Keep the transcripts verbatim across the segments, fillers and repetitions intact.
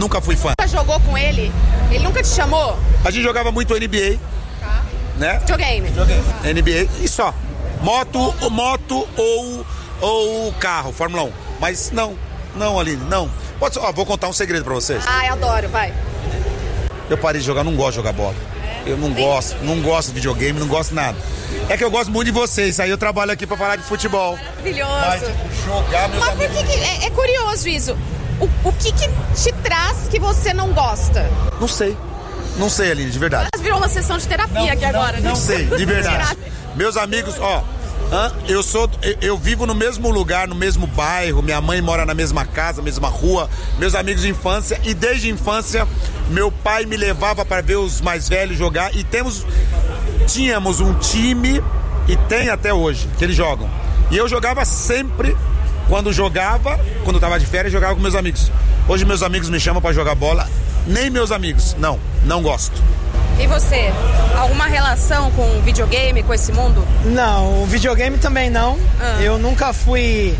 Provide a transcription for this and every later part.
Nunca fui fã. Nunca jogou com ele? Ele nunca te chamou? A gente jogava muito N B A, Tá. né? Videogame. Tá. N B A e só. Moto, moto ou, ou carro, Fórmula um. Mas não, não, Aline, não. Pode, ó, vou contar um segredo pra vocês. Ai, adoro, vai. Eu parei de jogar, não gosto de jogar bola. Eu não gosto, não gosto de videogame, não gosto de nada. É que eu gosto muito de vocês, aí eu trabalho aqui pra falar de futebol. Maravilhoso. Mas, tipo, jogar, meus Mas por amigos... que que, é, é curioso isso. O, o que que te traz que você não gosta? Não sei. Não sei, Aline, de verdade. Mas virou uma sessão de terapia Não, aqui não, agora, né? Não sei, de verdade. Meus amigos, ó, hã, eu sou, eu, eu vivo no mesmo lugar, no mesmo bairro, minha mãe mora na mesma casa, mesma rua, meus amigos de infância, e desde a infância meu pai me levava para ver os mais velhos jogar, e temos, tínhamos um time, e tem até hoje, que eles jogam. E eu jogava sempre, quando jogava, quando eu tava de férias, jogava com meus amigos. Hoje meus amigos me chamam para jogar bola, nem meus amigos, não, não gosto. E você? Alguma relação com o videogame, com esse mundo? Não, o videogame também não. Ah. Eu nunca fui...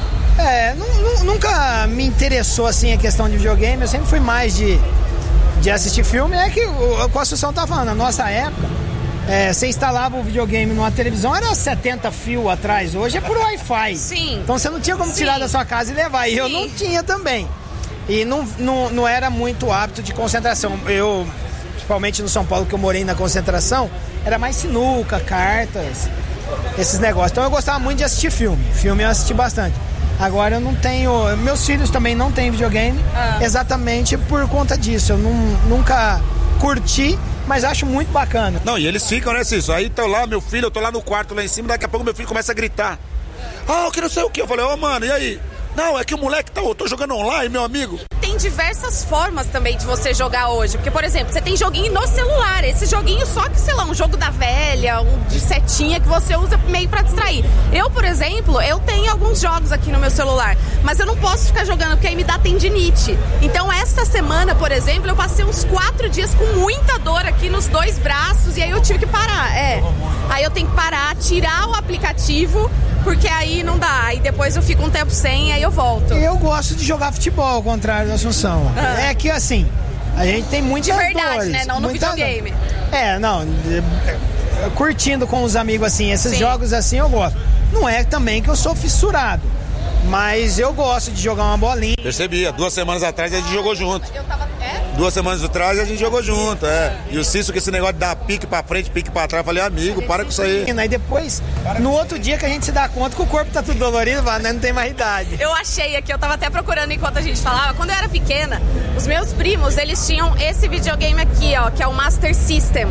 É, nunca me interessou assim a questão de videogame. Eu sempre fui mais de, de assistir filme. É que o, o Construção tá falando, na nossa época, é, você instalava o videogame numa televisão, era setenta fios atrás. Hoje é por Wi-Fi. Sim. Então você não tinha como Sim. tirar da sua casa e levar. E Sim. eu não tinha também. E não, não, não era muito hábito de concentração. Eu... Principalmente no São Paulo, que eu morei na concentração, era mais sinuca, cartas, esses negócios. Então eu gostava muito de assistir filme. Filme eu assisti bastante. Agora eu não tenho... Meus filhos também não têm videogame, ah. exatamente por conta disso. Eu não, nunca curti, mas acho muito bacana. Não, e eles ficam, né, Cício? Aí tô lá, meu filho, eu tô lá no quarto, lá em cima, daqui a pouco meu filho começa a gritar. Ah, eu que não sei o que. Eu falei, ô, oh, mano, e aí? Não, é que o moleque tá, eu tô jogando online, meu amigo. Tem diversas formas também de você jogar hoje. Porque, por exemplo, você tem joguinho no celular. Esse joguinho só que, sei lá, um jogo da velha, um de setinha que você usa meio pra distrair. Eu, por exemplo, eu tenho alguns jogos aqui no meu celular. Mas eu não posso ficar jogando porque aí me dá tendinite. Então, esta semana, por exemplo, eu passei uns quatro dias com muita dor aqui nos dois braços. E aí eu tive que parar, é. Aí eu tenho que parar, tirar o aplicativo... Porque aí não dá, aí depois eu fico um tempo sem, aí eu volto. Eu gosto de jogar futebol, ao contrário da Assunção. Ah. É que assim, a gente tem muitos De verdade, dores, né? Não no muita... videogame. É, não, curtindo com os amigos assim, esses Sim. jogos assim eu gosto. Não é também que eu sou fissurado, mas eu gosto de jogar uma bolinha. Percebi, há duas semanas atrás a gente jogou junto. Eu tava... É? Duas semanas atrás a gente jogou junto, é. E o Cício com esse negócio de dar pique pra frente, pique pra trás, eu falei, amigo, para com isso aí. E aí depois, no outro dia que a gente se dá conta que o corpo tá tudo dolorido, né? Não tem mais idade. Eu achei aqui, eu tava até procurando enquanto a gente falava, quando eu era pequena, os meus primos, eles tinham esse videogame aqui, ó, que é o Master System.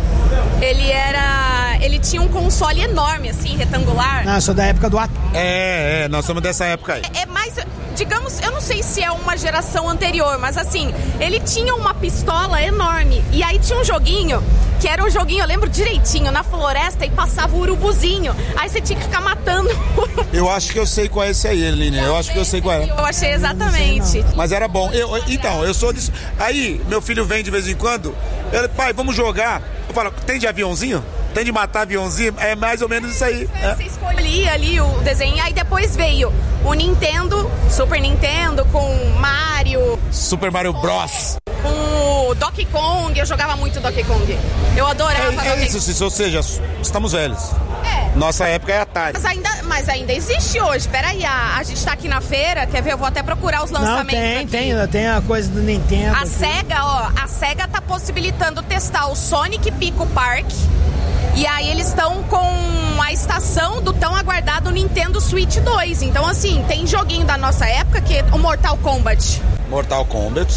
Ele era... Ele tinha um console enorme, assim, retangular. Ah, eu sou da época do Atari. É, é, nós somos dessa época aí. É, é mais... Digamos, eu não sei se é uma geração anterior, mas assim, ele tinha uma pistola enorme. E aí tinha um joguinho, que era um joguinho, eu lembro direitinho, na floresta e passava o urubuzinho. Aí você tinha que ficar matando o urubu. Eu acho que eu sei qual é esse aí, Eline. Eu acho que eu sei qual é. Eu achei exatamente. Não sei, não. Mas era bom. Eu, então, eu sou disso. Aí, meu filho vem de vez em quando, ele, pai, vamos jogar. Eu falo, tem de aviãozinho? Tem de matar aviãozinho? É mais ou menos isso aí. É. Você escolhia ali o desenho, aí depois veio o Nintendo, Super Nintendo, com Mario. Super Mario Bros. Com o Donkey Kong, eu jogava muito Donkey Kong. Eu adorava É, Donkey é isso, Cício, ou seja, estamos velhos. É. Nossa época é Atari. Mas ainda, mas ainda existe hoje. Peraí, a, a gente tá aqui na feira, quer ver? Eu vou até procurar os lançamentos. Não, tem, aqui. tem, tem a coisa do Nintendo. A aqui. SEGA, ó, a SEGA tá possibilitando testar o Sonic Pico Park. E aí eles estão com a estação do tão aguardado Nintendo Switch dois. Então, assim, tem joguinho da nossa época, que é o Mortal Kombat. Mortal Kombat.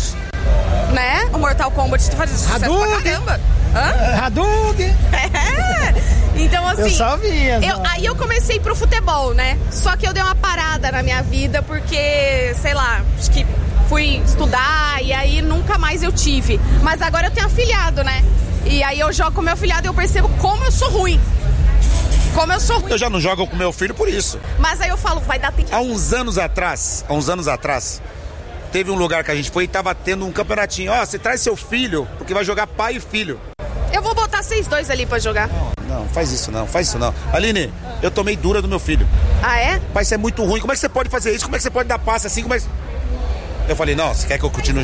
Né? O Mortal Kombat tá fazendo sucesso Hadouken. pra caramba. Hã? Hadouken. É. Então, assim... Eu só via. Eu, aí eu comecei pro futebol, né? Só que eu dei uma parada na minha vida, porque, sei lá, acho que fui estudar e aí nunca mais eu tive. Mas agora eu tenho afilhado, né? E aí eu jogo com meu afilhado e eu percebo como eu sou ruim. Como eu sou ruim. Eu já não jogo com meu filho por isso. Mas aí eu falo, vai dar tempo. Há uns anos atrás, há uns anos atrás, teve um lugar que a gente foi e tava tendo um campeonatinho. Ó, oh, você traz seu filho, porque vai jogar pai e filho. Eu vou botar vocês dois ali pra jogar. Não, não, faz isso não, faz isso não. Aline, eu tomei dura do meu filho. Ah, é? Pai, isso é muito ruim. Como é que você pode fazer isso? Como é que você pode dar passe assim? Como é que... Eu falei, não, você quer que eu continue